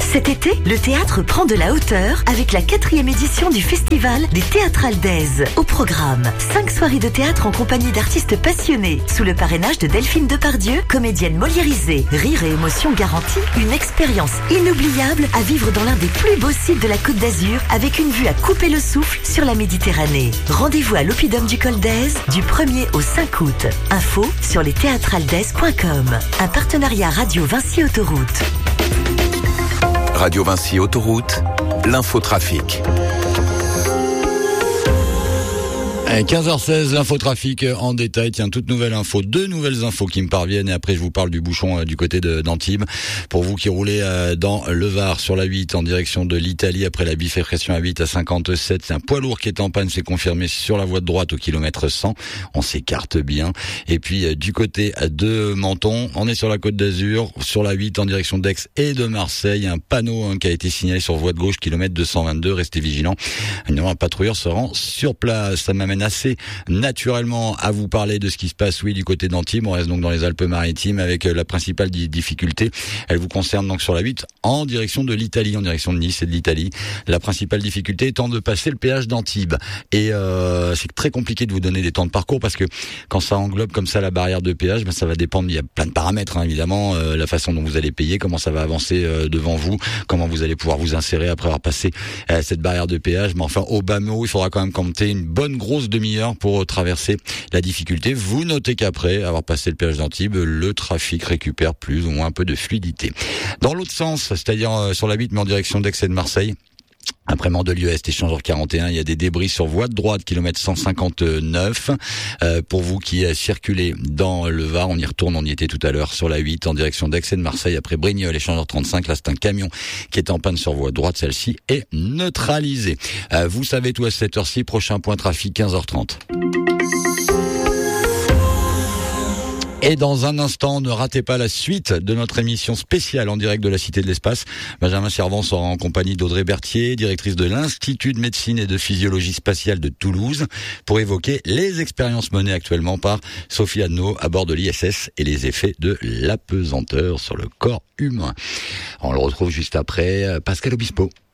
Cet été, le théâtre prend de la hauteur avec la 4e édition du Festival des Théâtrales d'Aise. Au programme, 5 soirées de théâtre en compagnie d'artistes passionnés, sous le parrainage de Delphine Depardieu, comédienne moliérisée. Rire et émotion garantie, une expérience inoubliable à vivre dans l'un des plus beaux sites de la Côte d'Azur, avec une vue à couper le souffle sur la Méditerranée. Rendez-vous à l'Oppidum du Col d'Aise du 1er au 5 août. Info sur lesthéatralesdaise.com. Un partenariat Radio Vinci Autoroute. Radio Vinci Autoroute, l'infotrafic. 15h16, l'infotrafic en détail. Tiens, toute nouvelle info, 2 nouvelles infos qui me parviennent et après je vous parle du bouchon du côté d'Antibes. Pour vous qui roulez dans le Var sur la 8 en direction de l'Italie après la bifurcation à 8 à 57, c'est un poids lourd qui est en panne, c'est confirmé sur la voie de droite au kilomètre 100. On s'écarte bien. Et puis du côté de Menton, on est sur la Côte d'Azur, sur la 8 en direction d'Aix et de Marseille. Un panneau qui a été signalé sur voie de gauche, kilomètre 222. Restez vigilants. Un patrouilleur se rend sur place. Ça m'amène assez naturellement à vous parler de ce qui se passe, du côté d'Antibes. On reste donc dans les Alpes-Maritimes avec la principale difficulté. Elle vous concerne donc sur la 8 en direction de l'Italie, en direction de Nice et de l'Italie. La principale difficulté étant de passer le péage d'Antibes. Et c'est très compliqué de vous donner des temps de parcours parce que quand ça englobe comme ça la barrière de péage, ça va dépendre. Il y a plein de paramètres, évidemment. La façon dont vous allez payer, comment ça va avancer devant vous, comment vous allez pouvoir vous insérer après avoir passé cette barrière de péage. Mais enfin, au bas mot, il faudra quand même compter une bonne grosse demi-heure pour traverser la difficulté. Vous notez qu'après avoir passé le péage d'Antibes, le trafic récupère plus ou moins un peu de fluidité. Dans l'autre sens, c'est-à-dire sur la 8 mais en direction d'Aix et de Marseille, après Mandelieu-Est, échangeur 41, il y a des débris sur voie de droite, kilomètre 159. Pour vous qui circulez dans le Var, on y retourne, on y était tout à l'heure, sur la 8, en direction d'Aix et de Marseille, après Brignoles, échangeur 35. Là, c'est un camion qui est en panne sur voie de droite. Celle-ci est neutralisée. Vous savez tout à cette heure-ci. Prochain point trafic, 15h30. Et dans un instant, ne ratez pas la suite de notre émission spéciale en direct de la Cité de l'Espace. Benjamin Servan sera en compagnie d'Audrey Berthier, directrice de l'Institut de médecine et de physiologie spatiale de Toulouse, pour évoquer les expériences menées actuellement par Sophie Adno à bord de l'ISS et les effets de l'apesanteur sur le corps humain. On le retrouve juste après Pascal Obispo.